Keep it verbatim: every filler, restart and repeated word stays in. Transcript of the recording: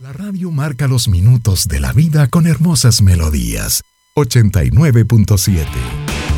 La radio marca los minutos de la vida con hermosas melodías. ochenta y nueve punto siete